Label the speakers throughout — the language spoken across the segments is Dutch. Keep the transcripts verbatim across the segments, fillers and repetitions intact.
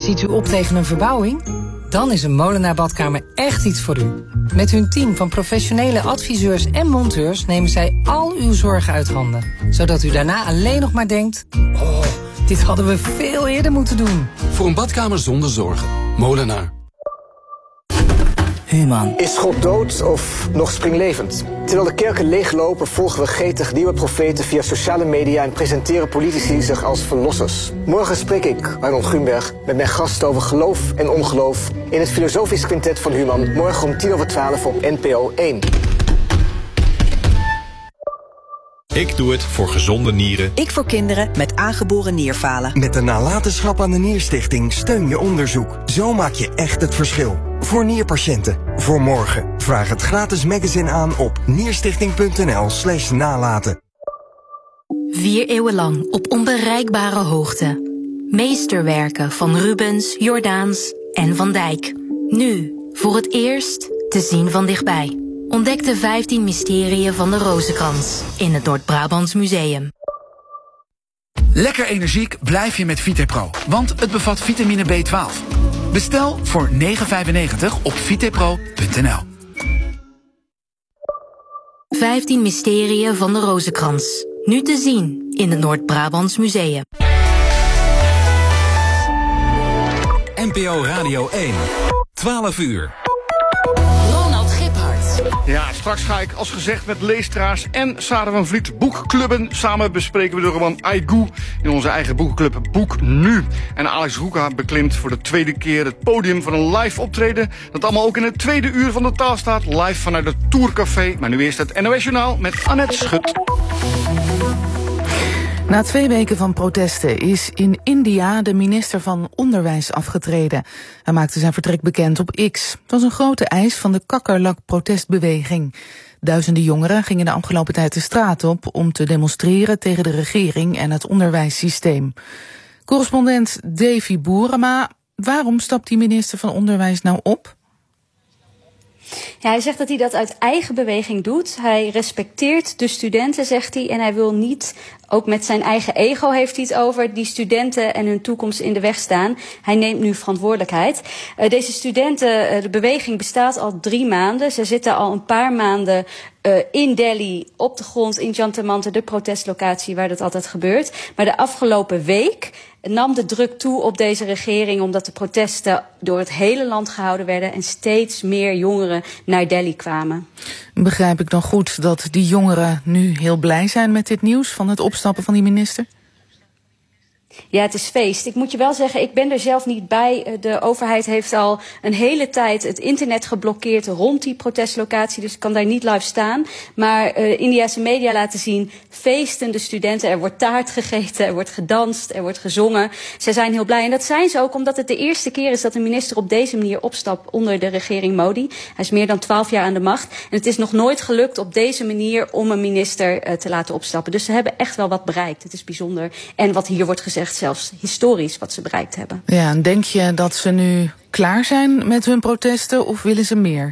Speaker 1: Ziet u op tegen een verbouwing? Dan is een Molenaar Badkamer echt iets voor u. Met hun team van professionele adviseurs en monteurs nemen zij al uw zorgen uit handen. Zodat u daarna alleen nog maar denkt, oh, dit hadden we veel eerder moeten doen.
Speaker 2: Voor een badkamer zonder zorgen. Molenaar.
Speaker 3: Human.
Speaker 4: Is God dood of nog springlevend? Terwijl de kerken leeglopen, volgen we gretig nieuwe profeten via sociale media en presenteren politici zich als verlossers. Morgen spreek ik, Arnold Grunberg, met mijn gast over geloof en ongeloof in het filosofisch quintet van Human. Morgen om tien over twaalf op N P O één.
Speaker 5: Ik doe het voor gezonde nieren.
Speaker 6: Ik voor kinderen met aangeboren nierfalen.
Speaker 7: Met de nalatenschap aan de Nierstichting steun je onderzoek. Zo maak je echt het verschil. Voor nierpatiënten. Voor morgen. Vraag het gratis magazine aan op nierstichting.nl slash nalaten.
Speaker 8: Vier eeuwen lang op onbereikbare hoogte. Meesterwerken van Rubens, Jordaens en Van Dijk. Nu, voor het eerst, te zien van dichtbij. Ontdek de vijftien mysterieën van de Rozenkrans in het Noord-Brabants Museum.
Speaker 9: Lekker energiek blijf je met Vitepro, want het bevat vitamine B twaalf. Bestel voor negen vijfennegentig op vitepro punt n l.
Speaker 8: vijftien mysterieën van de Rozenkrans. Nu te zien in het Noord-Brabants Museum.
Speaker 5: N P O Radio één. twaalf uur.
Speaker 10: Ja, straks ga ik als gezegd met Leestra's en Sarah van Vliet boekclubben. Samen bespreken we de roman Aigu in onze eigen boekenclub Boek Nu. En Alex Roeka beklimt voor de tweede keer het podium van een live optreden. Dat allemaal ook in het tweede uur van de taal staat. Live vanuit het Tourcafé. Maar nu eerst het N O S Journaal met Annette Schut.
Speaker 11: Na twee weken van protesten is in India de minister van Onderwijs afgetreden. Hij maakte zijn vertrek bekend op X. Het was een grote eis van de kakkerlak-protestbeweging. Duizenden jongeren gingen de afgelopen tijd de straat op om te demonstreren tegen de regering en het onderwijssysteem. Correspondent Davy Boerema, waarom stapt die minister van Onderwijs nou op?
Speaker 12: Ja, hij zegt dat hij dat uit eigen beweging doet. Hij respecteert de studenten, zegt hij, en hij wil niet, ook met zijn eigen ego heeft hij het over, die studenten en hun toekomst in de weg staan. Hij neemt nu verantwoordelijkheid. Uh, deze studenten, uh, de beweging bestaat al drie maanden. Ze zitten al een paar maanden uh, in Delhi, op de grond, in Jantar Mantar, de protestlocatie waar dat altijd gebeurt. Maar de afgelopen week nam de druk toe op deze regering, omdat de protesten door het hele land gehouden werden en steeds meer jongeren naar Delhi kwamen.
Speaker 11: Begrijp ik dan goed dat die jongeren nu heel blij zijn met dit nieuws van het opstappen van die minister?
Speaker 12: Ja, het is feest. Ik moet je wel zeggen, ik ben er zelf niet bij. De overheid heeft al een hele tijd het internet geblokkeerd rond die protestlocatie, dus ik kan daar niet live staan. Maar uh, Indiase media laten zien feestende studenten. Er wordt taart gegeten, er wordt gedanst, er wordt gezongen. Zij zijn heel blij en dat zijn ze ook omdat het de eerste keer is dat een minister op deze manier opstapt onder de regering Modi. Hij is meer dan twaalf jaar aan de macht en het is nog nooit gelukt op deze manier om een minister uh, te laten opstappen. Dus ze hebben echt wel wat bereikt. Het is bijzonder. En wat hier wordt gezegd, zelfs historisch wat ze bereikt hebben.
Speaker 11: Ja, en denk je dat ze nu klaar zijn met hun protesten of willen ze meer?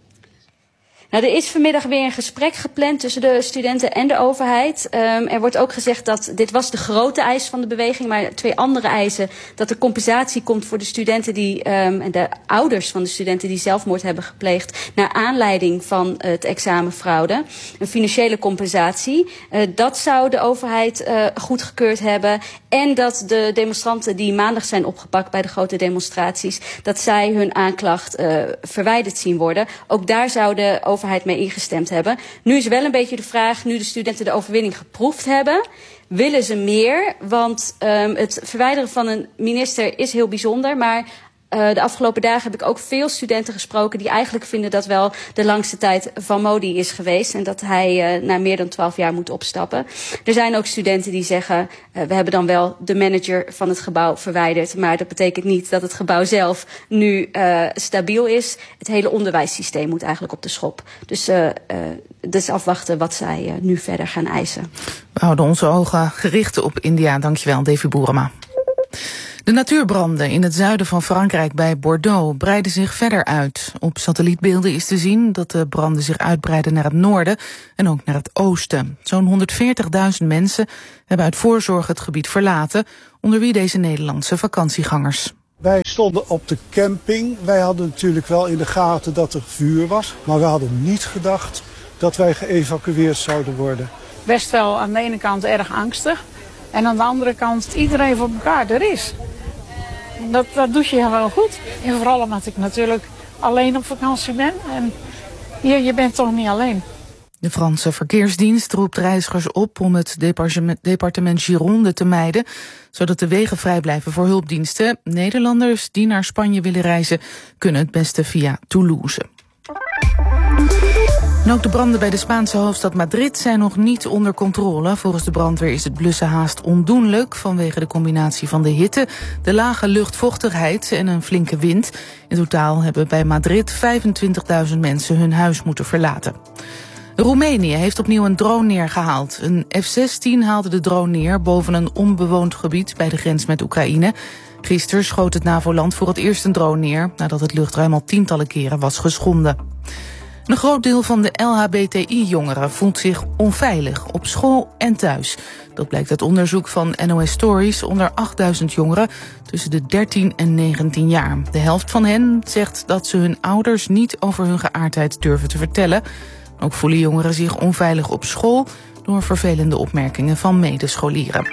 Speaker 12: Nou, er is vanmiddag weer een gesprek gepland tussen de studenten en de overheid. Um, er wordt ook gezegd dat dit was de grote eis van de beweging, maar twee andere eisen, dat er compensatie komt voor de studenten die um, en de ouders van de studenten die zelfmoord hebben gepleegd naar aanleiding van uh, het examenfraude. Een financiële compensatie. Uh, dat zou de overheid uh, goedgekeurd hebben. En dat de demonstranten die maandag zijn opgepakt bij de grote demonstraties, dat zij hun aanklacht uh, verwijderd zien worden. Ook daar zou de overheid mee ingestemd hebben. Nu is wel een beetje de vraag, nu de studenten de overwinning geproefd hebben, willen ze meer? Want um, het verwijderen van een minister is heel bijzonder, maar Uh, de afgelopen dagen heb ik ook veel studenten gesproken die eigenlijk vinden dat wel de langste tijd van Modi is geweest en dat hij uh, na meer dan twaalf jaar moet opstappen. Er zijn ook studenten die zeggen, uh, we hebben dan wel de manager van het gebouw verwijderd, maar dat betekent niet dat het gebouw zelf nu uh, stabiel is. Het hele onderwijssysteem moet eigenlijk op de schop. Dus, uh, uh, dus afwachten wat zij uh, nu verder gaan eisen.
Speaker 11: We houden onze ogen gericht op India. Dankjewel, Davy Boerema. De natuurbranden in het zuiden van Frankrijk bij Bordeaux breiden zich verder uit. Op satellietbeelden is te zien dat de branden zich uitbreiden naar het noorden en ook naar het oosten. Zo'n honderdveertigduizend mensen hebben uit voorzorg het gebied verlaten, onder wie deze Nederlandse vakantiegangers.
Speaker 13: Wij
Speaker 3: stonden op de camping. Wij hadden natuurlijk wel in de gaten dat er vuur was. Maar we hadden niet gedacht dat wij geëvacueerd zouden worden.
Speaker 13: Best wel aan de ene kant erg angstig. En aan de andere kant iedereen voor elkaar er is. Dat, dat doet je wel goed. En vooral omdat ik natuurlijk alleen op vakantie ben. En je, je bent toch niet alleen.
Speaker 11: De Franse verkeersdienst roept reizigers op om het departement Gironde te mijden, zodat de wegen vrij blijven voor hulpdiensten. Nederlanders die naar Spanje willen reizen kunnen het beste via Toulouse. En ook de branden bij de Spaanse hoofdstad Madrid zijn nog niet onder controle. Volgens de brandweer is het blussen haast ondoenlijk vanwege de combinatie van de hitte, de lage luchtvochtigheid en een flinke wind. In totaal hebben bij Madrid vijfentwintigduizend mensen hun huis moeten verlaten. Roemenië heeft opnieuw een drone neergehaald. Een F zestien haalde de drone neer boven een onbewoond gebied bij de grens met Oekraïne. Gisteren schoot het NAVO-land voor het eerst een drone neer, nadat het luchtruim al tientallen keren was geschonden. Een groot deel van de L H B T I-jongeren voelt zich onveilig op school en thuis. Dat blijkt uit onderzoek van N O S Stories onder achtduizend jongeren tussen de dertien en negentien jaar. De helft van hen zegt dat ze hun ouders niet over hun geaardheid durven te vertellen. Ook voelen jongeren zich onveilig op school door vervelende opmerkingen van medescholieren.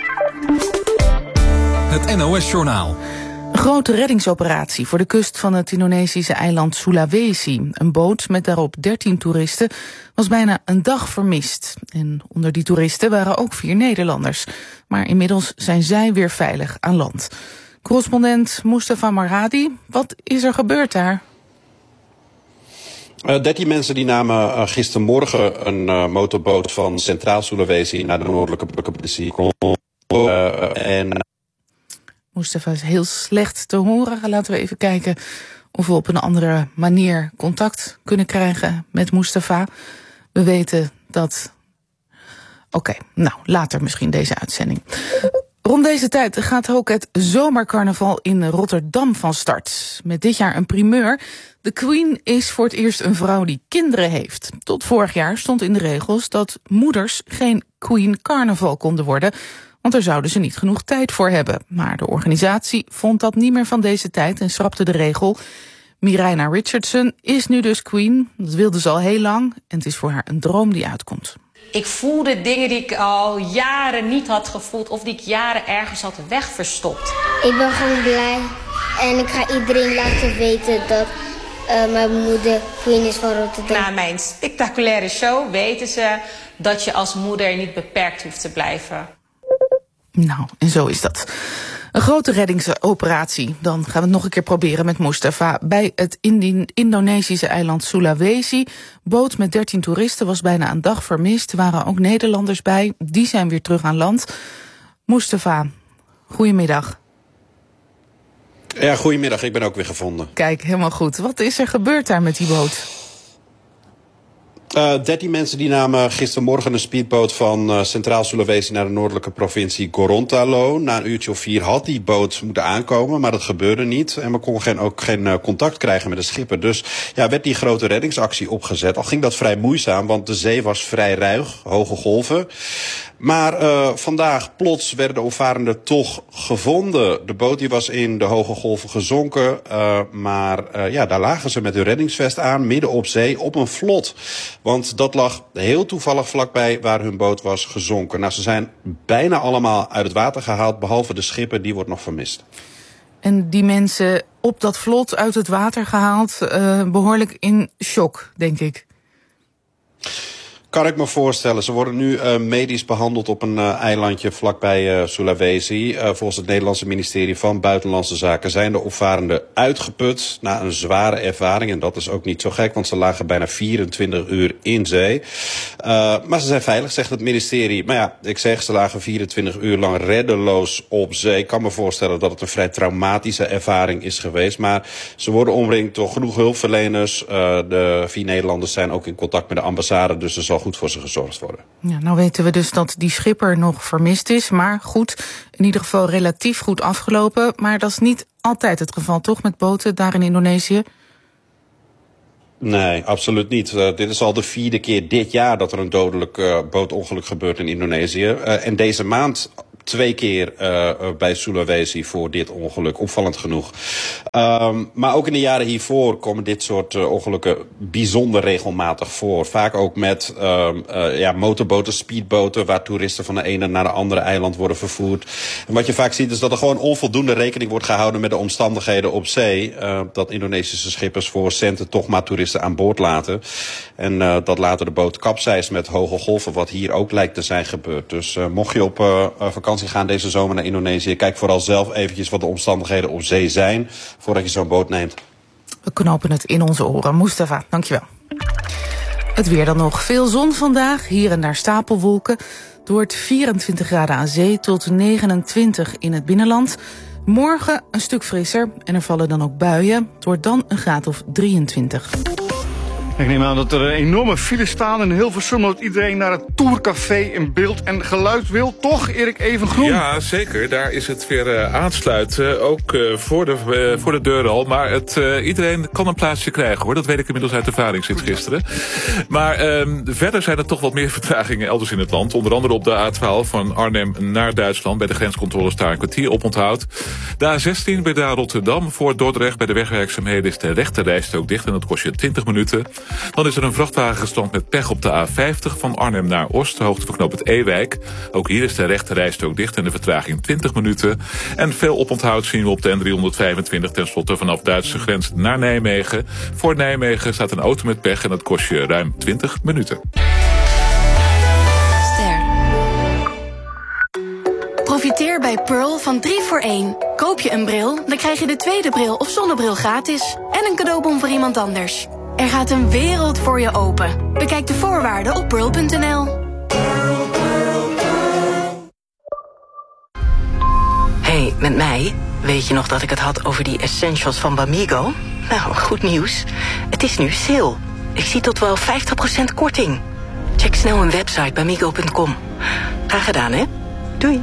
Speaker 5: Het N O S-journaal.
Speaker 11: Een grote reddingsoperatie voor de kust van het Indonesische eiland Sulawesi. Een boot met daarop dertien toeristen was bijna een dag vermist. En onder die toeristen waren ook vier Nederlanders. Maar inmiddels zijn zij weer veilig aan land. Correspondent Mustafa Marhadi, wat is er gebeurd daar?
Speaker 14: dertien uh, mensen die namen uh, gistermorgen een uh, motorboot van Centraal Sulawesi naar de noordelijke provincie. Uh, en
Speaker 11: Mustafa is heel slecht te horen. Laten we even kijken of we op een andere manier contact kunnen krijgen met Mustafa. We weten dat... Oké, okay, nou, later misschien deze uitzending. Rond deze tijd gaat ook het zomercarnaval in Rotterdam van start. Met dit jaar een primeur. De Queen is voor het eerst een vrouw die kinderen heeft. Tot vorig jaar stond in de regels dat moeders geen Queen Carnaval konden worden, want daar zouden ze niet genoeg tijd voor hebben. Maar de organisatie vond dat niet meer van deze tijd en schrapte de regel. Mireina Richardson is nu dus Queen. Dat wilde ze al heel lang en het is voor haar een droom die uitkomt.
Speaker 15: Ik voelde dingen die ik al jaren niet had gevoeld of die ik jaren ergens had wegverstopt.
Speaker 16: Ik ben gewoon blij en ik ga iedereen laten weten dat uh, mijn moeder Queen is van Rotterdam.
Speaker 15: Na mijn spectaculaire show weten ze dat je als moeder niet beperkt hoeft te blijven.
Speaker 11: Nou, en zo is dat. Een grote reddingsoperatie. Dan gaan we het nog een keer proberen met Mustafa. Bij het Indonesische eiland Sulawesi. Boot met dertien toeristen was bijna een dag vermist. Er waren ook Nederlanders bij. Die zijn weer terug aan land. Mustafa, goedemiddag.
Speaker 14: Ja, goedemiddag. Ik ben ook weer gevonden.
Speaker 11: Kijk, helemaal goed. Wat is er gebeurd daar met die boot?
Speaker 14: Uh, dertien mensen die namen gistermorgen een speedboot van uh, Centraal Sulawesi naar de noordelijke provincie Gorontalo. Na een uurtje of vier had die boot moeten aankomen, maar dat gebeurde niet. En we konden geen, ook geen uh, contact krijgen met de schipper. Dus ja, werd die grote reddingsactie opgezet. Al ging dat vrij moeizaam, want de zee was vrij ruig, hoge golven. Maar uh, vandaag plots werden de opvarenden toch gevonden. De boot die was in de hoge golven gezonken. Uh, maar uh, ja, daar lagen ze met hun reddingsvest aan, midden op zee, op een vlot. Want dat lag heel toevallig vlakbij waar hun boot was gezonken. Nou, ze zijn bijna allemaal uit het water gehaald, behalve de schipper, die wordt nog vermist.
Speaker 11: En die mensen op dat vlot uit het water gehaald, uh, behoorlijk in shock, denk ik.
Speaker 14: Kan ik me voorstellen. Ze worden nu uh, medisch behandeld op een uh, eilandje vlakbij uh, Sulawesi. Uh, volgens het Nederlandse ministerie van Buitenlandse Zaken zijn de opvarenden uitgeput na een zware ervaring. En dat is ook niet zo gek, want ze lagen bijna vierentwintig uur in zee. Uh, maar ze zijn veilig, zegt het ministerie. Maar ja, ik zeg, ze lagen vierentwintig uur lang reddeloos op zee. Ik kan me voorstellen dat het een vrij traumatische ervaring is geweest. Maar ze worden omringd door genoeg hulpverleners. Uh, de vier Nederlanders zijn ook in contact met de ambassade, dus er zal goed voor ze gezorgd worden.
Speaker 11: Ja, nou weten we dus dat die schipper nog vermist is. Maar goed, in ieder geval relatief goed afgelopen. Maar dat is niet altijd het geval, toch, met boten daar in Indonesië?
Speaker 14: Nee, absoluut niet. Uh, dit is al de vierde keer dit jaar dat er een dodelijk uh, bootongeluk gebeurt in Indonesië. Uh, en deze maand twee keer uh, bij Sulawesi voor dit ongeluk. Opvallend genoeg. Um, maar ook in de jaren hiervoor komen dit soort uh, ongelukken bijzonder regelmatig voor. Vaak ook met um, uh, ja, motorboten, speedboten, waar toeristen van de ene naar de andere eiland worden vervoerd. En wat je vaak ziet is dat er gewoon onvoldoende rekening wordt gehouden met de omstandigheden op zee. Uh, dat Indonesische schippers voor centen toch maar toeristen aan boord laten. En uh, dat later de boot kapseist met hoge golven, wat hier ook lijkt te zijn gebeurd. Dus uh, mocht je op uh, vakantie gaan deze zomer naar Indonesië, kijk vooral zelf eventjes wat de omstandigheden op zee zijn voordat je zo'n boot neemt.
Speaker 11: We knopen het in onze oren. Mustafa, dankjewel. Het weer dan nog. Veel zon vandaag, hier en daar stapelwolken. Het wordt vierentwintig graden aan zee tot negenentwintig in het binnenland. Morgen een stuk frisser en er vallen dan ook buien. Het wordt dan een graad of drieëntwintig.
Speaker 10: Ik neem aan dat er enorme files staan in Hilversum, dat iedereen naar het Tourcafé in beeld en geluid wil. Toch, Erik Evengroen?
Speaker 17: Ja, zeker. Daar is het weer uh, aansluiten. Ook uh, voor, de, uh, voor de deur al. Maar het, uh, iedereen kan een plaatsje krijgen, hoor. Dat weet ik inmiddels uit ervaring sinds gisteren. Maar uh, verder zijn er toch wat meer vertragingen elders in het land. Onder andere op de A twaalf van Arnhem naar Duitsland. Bij de grenscontroles daar een kwartier op onthoud. De A zestien bij de Rotterdam voor Dordrecht. Bij de wegwerkzaamheden is de rechte rijstrook dicht en dat kost je twintig minuten. Dan is er een vrachtwagen gestrand met pech op de A vijftig van Arnhem naar Oost, hoogte van knooppunt Ewijk. Ook hier is de rechte rijstrook dicht en de vertraging twintig minuten. En veel oponthoud zien we op de N driehonderdvijfentwintig tenslotte vanaf Duitse grens naar Nijmegen. Voor Nijmegen staat een auto met pech en dat kost je ruim twintig minuten.
Speaker 8: Profiteer bij Pearl van drie voor één. Koop je een bril, dan krijg je de tweede bril of zonnebril gratis. En een cadeaubon voor iemand anders. Er gaat een wereld voor je open. Bekijk de voorwaarden op pearl punt n l.
Speaker 18: Hey, met mij. Weet je nog dat ik het had over die essentials van Bamigo? Nou, goed nieuws. Het is nu sale. Ik zie tot wel vijftig procent korting. Check snel een website bamigo punt com. Graag gedaan, hè? Doei.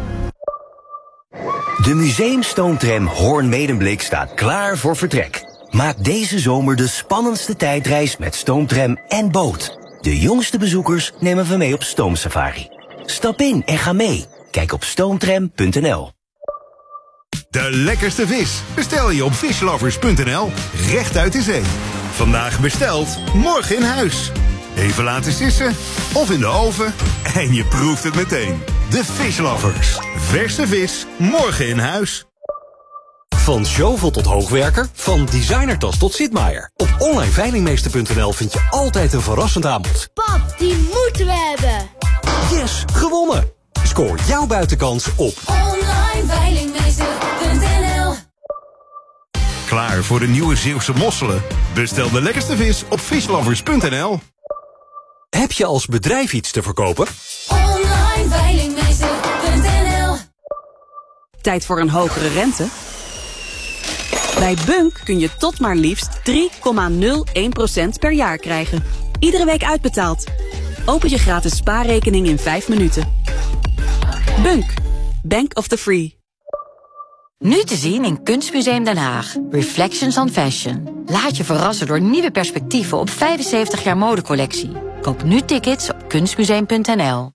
Speaker 19: De museumstoomtram Hoorn-Medemblik staat klaar voor vertrek. Maak deze zomer de spannendste tijdreis met stoomtram en boot. De jongste bezoekers nemen we mee op stoomsafari. Stap in en ga mee. Kijk op stoomtram punt n l.
Speaker 20: De lekkerste vis bestel je op fishlovers punt n l. Recht uit de zee. Vandaag besteld, morgen in huis. Even laten sissen of in de oven en je proeft het meteen. De Fishlovers. Verse vis, morgen in huis.
Speaker 21: Van shovel tot hoogwerker, van designertas tot zitmaaier. Op online veilingmeester punt n l vind je altijd een verrassend aanbod.
Speaker 22: Pap, die moeten we hebben.
Speaker 21: Yes, gewonnen! Scoor jouw buitenkans op
Speaker 22: online veilingmeester punt n l.
Speaker 20: Klaar voor de nieuwe Zeeuwse mosselen? Bestel de lekkerste vis op fishlovers punt n l.
Speaker 21: Heb je als bedrijf iets te verkopen?
Speaker 22: online veilingmeester punt n l.
Speaker 23: Tijd voor een hogere rente? Bij Bunk kun je tot maar liefst drie komma nul één procent per jaar krijgen. Iedere week uitbetaald. Open je gratis spaarrekening in vijf minuten. Bunk. Bank of the Free.
Speaker 24: Nu te zien in Kunstmuseum Den Haag. Reflections on Fashion. Laat je verrassen door nieuwe perspectieven op vijfenzeventig jaar modecollectie. Koop nu tickets op kunstmuseum punt n l.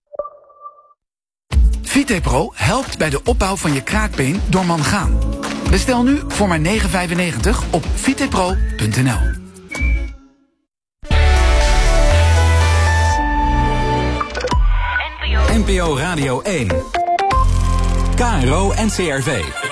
Speaker 9: Vitepro helpt bij de opbouw van je kraakbeen door mangaan. Bestel nu voor maar negen vijfennegentig op vitepro punt n l.
Speaker 5: N P O Radio één. K R O en C R V.